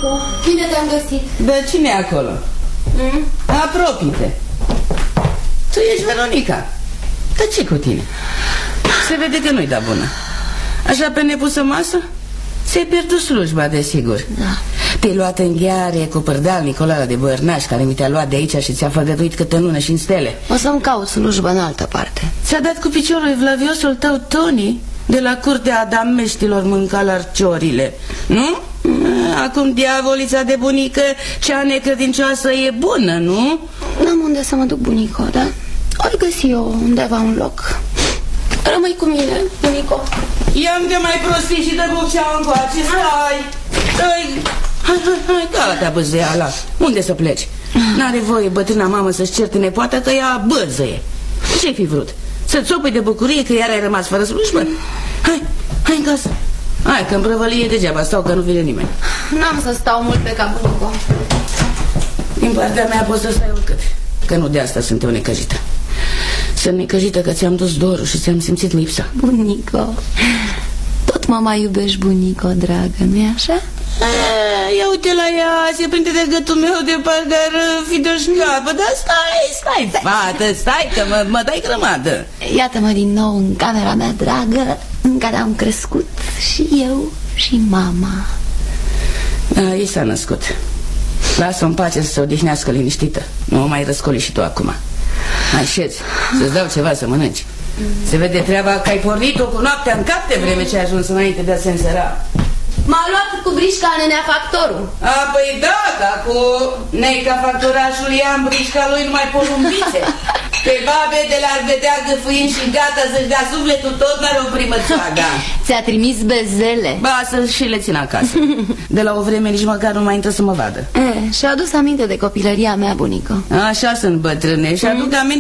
bunico, bine te-am găsit. Dar cine e acolo? Apropie-te. Tu ești Veronica. Dar ce cu tine? Se vede că nu-i da bună. Așa pe nepusă masă? Ți-ai pierdut slujba, desigur. Da. Te-ai luat în gheare cu părdal Nicolae de Băărnaș, care mi te-a luat de aici și ți-a făgăduit câte lună și în stele. O să-mi caut slujbă în altă parte. Ți-a dat cu piciorul evlaviosul tău Toni de la curtea adameștilor mânca larciorile, nu? Acum diavolița de bunică, cea necredincioasă, e bună, nu? N-am unde să mă duc, bunico, da? Ori găsi eu undeva un loc. Rămâi cu mine, bunico. Ia-mi de mai prostii și dă bucea încoace. Stai. Hai, gata, băzăiala. Unde să pleci? N-are voie bătrâna mamă să-și certe nepoata că ea băzăie. Ce-ai fi vrut? Să-ți țopui de bucurie că iar ai rămas fără slujbă? Hai în casă. Hai, că în prăvălie degeaba stau, că nu vine nimeni. N-am să stau mult pe cap, bunico. Din partea mea poți să stai oricât, că nu de asta sunt eu necăjită. Sunt necăjită că ți-am dus dorul și ți-am simțit lipsa. Bunico, tot mă mai iubești, bunico, dragă, nu-i așa? Ia uite la ea, se prinde de gâtul meu de parcă ar fi de șcapă. Dar stai, fată, stai că mă dai grămadă. Iată-mă din nou în camera mea dragă, în care am crescut și eu și mama. Da, ei s-a născut. Lasă-o în pace să se odihnească liniștită. Nu mă mai răscoli și tu acum. Hai, șezi, să-ți dau ceva să mănânci. Se vede treaba că ai pornit-o cu noaptea în cap de vreme ce ai ajuns înainte de a se însera. M-a luat cu brișca nenea factorul. Păi da, dar cu neica factorașul ia în brișca lui numai porumbițe. Pe babe de l-ar vedea gâfâind și gata să-și dea sufletul tot n-are o primă țoaga. Ți-a trimis bezele. Ba, să și le țin acasă. De la o vreme nici măcar nu mai intră să mă vadă. Și-a adus aminte de copilăria mea, bunico. Așa sunt bătrâne și aduc aminte